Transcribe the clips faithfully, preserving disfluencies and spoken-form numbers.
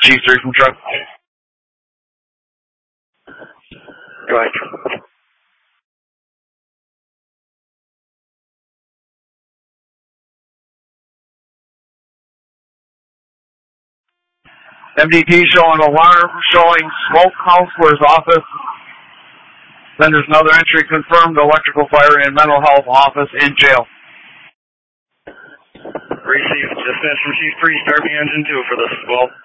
Chief three from truck. Go ahead. M D T showing alarm, showing smoke counselor's office. Then there's another entry confirmed, electrical fire in mental health office and jail. Receive dispatch from Chief three, start the engine two for this as well.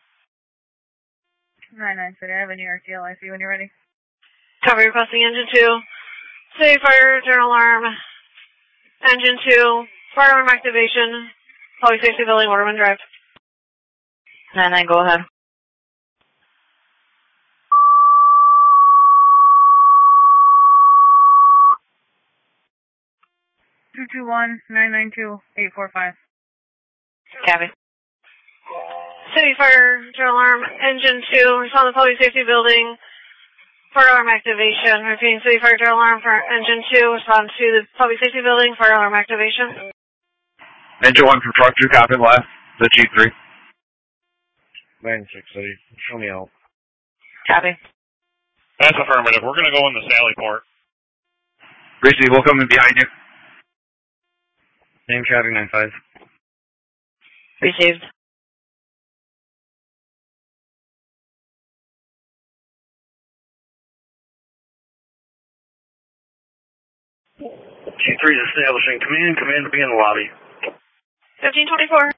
nine nine City Avenue, R T L, I C when you're ready. Copy, requesting engine two. City fire, general alarm. Engine two, fire alarm activation. Public safety building, Waterman Drive. nine nine, go ahead. two two one, nine nine two, eight four five. Copy. City fire, general alarm, engine two, respond to public safety building, fire alarm activation. Repeating, city fire, general alarm for engine two, respond to the public safety building, fire alarm activation. Engine one from truck two, copy last. The Chief three. nine six City, show me out. Copy. That's affirmative. We're going to go in the Sally Port. Receive, we'll come in behind you. Name traffic nine five. Received. Chief three is establishing command. Command to be in the lobby. fifteen twenty-four.